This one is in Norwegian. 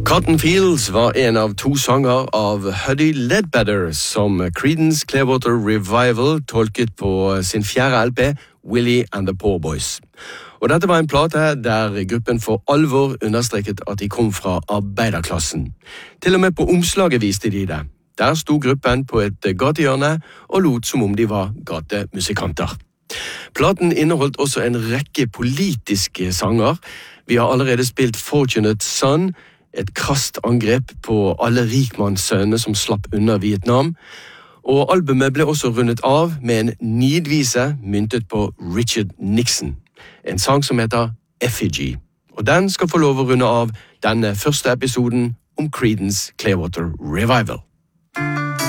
Cotton Fields var en av to sanger av Huddie Ledbetter som Creedence Clearwater Revival tolket på sin fjerde LP, Willie and the Poor Boys. Og dette var en plate der gruppen for alvor understreket at de kom fra arbeiderklassen. Til og med på omslaget viste de det. Der sto gruppen på et gatehjørne og lot som om de var gatemusikanter. Platen inneholdt også en rekke politiske sanger. Vi har allerede spilt Fortunate Son, et krast angrep på alle rikmannssønnene som slapp unna Vietnam. Og albumet ble også rundet av med en nidvise myntet på Richard Nixon. En sang som heter Effigy. Og den skal få lov å runde av denne første episoden om Creedence Clearwater Revival.